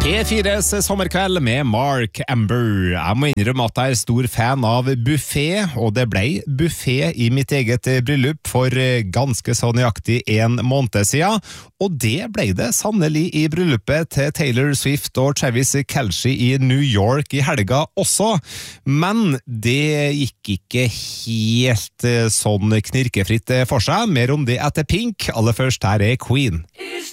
P4s sommerkveld med Mark Amber. Jeg må innrømme at jeg er stor fan av buffet, og det ble buffet i mitt eget bryllup for ganske så nøyaktig 1 måned siden. Og det ble det sannelig i bryllupet til Taylor Swift og Travis Kelce i New York i helga også. Men det gikk ikke helt sånn knirkefritt for seg. Mer om det etter Pink. Aller først, her er Queen.